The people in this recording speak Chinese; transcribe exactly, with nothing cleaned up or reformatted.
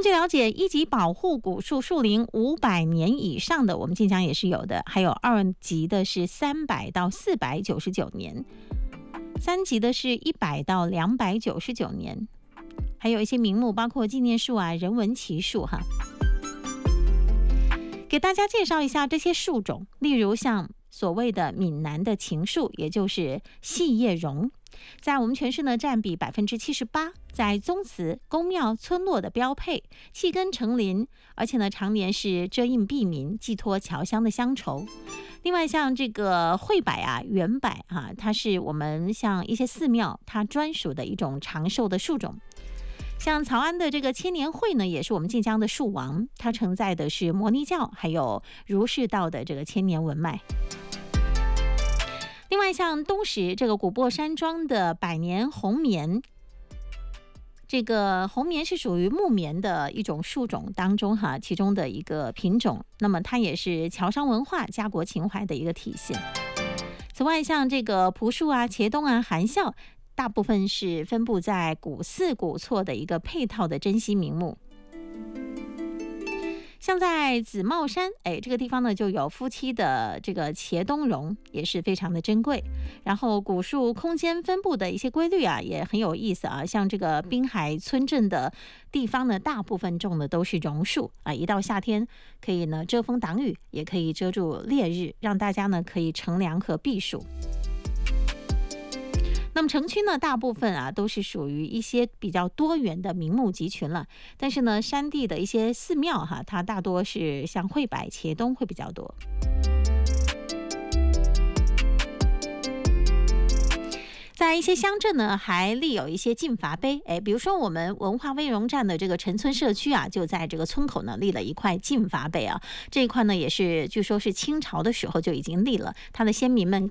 根据了解，一级保护古树树龄五百年以上的，我们晋江也是有的，还有二级的是三百到四百九十九年，三级的是一百到两百九十九年，还有一些名木，包括纪念树啊、人文奇树哈。给大家介绍一下这些树种，例如像所谓的闽南的秦树，也就是细叶榕，在我们全市呢占比百分之七十八，在宗祠、宫庙、村落的标配，气根成林，而且呢常年是遮荫庇民，寄托侨乡的乡愁。另外像这个惠柏啊、圆柏啊，它是我们像一些寺庙它专属的一种长寿的树种。像曹安的这个千年桧呢，也是我们晋江的树王，它承载的是摩尼教还有儒释道的这个千年文脉。另外像东石这个古柏山庄的百年红棉，这个红棉是属于木棉的一种树种当中哈，其中的一个品种，那么它也是侨商文化家国情怀的一个体现。此外像这个蒲树啊、茄冬啊、含笑，大部分是分布在古寺古厝的一个配套的珍稀名木。像在紫帽山，哎，这个地方呢就有夫妻的这个茄冬榕，也是非常的珍贵。然后古树空间分布的一些规律啊，也很有意思啊。像这个滨海村镇的地方呢，大部分种的都是榕树啊。一到夏天，可以呢遮风挡雨，也可以遮住烈日，让大家呢可以乘凉和避暑。那么城区呢，大部分啊都是属于一些比较多元的名木集群了，但是呢，山地的一些寺庙哈，它大多是像惠柏、茄冬会比较多。在一些乡镇呢，还立有一些禁伐碑。哎，比如说我们文化威荣站的这个陈村社区啊，就在这个村口呢立了一块禁伐碑啊。这一块呢，也是据说是清朝的时候就已经立了，它的先民们